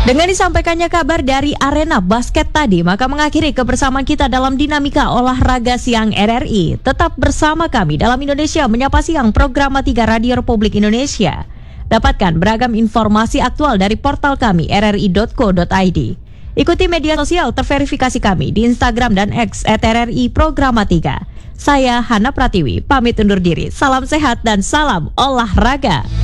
Dengan disampaikannya kabar dari arena basket tadi, maka mengakhiri kebersamaan kita dalam Dinamika Olahraga Siang RRI. Tetap bersama kami dalam Indonesia Menyapa Siang, program 3 Radio Republik Indonesia. Dapatkan beragam informasi aktual dari portal kami rri.co.id. Ikuti media sosial terverifikasi kami di Instagram dan X @RRI Programa 3. Saya Hana Pratiwi, pamit undur diri. Salam sehat dan salam olahraga.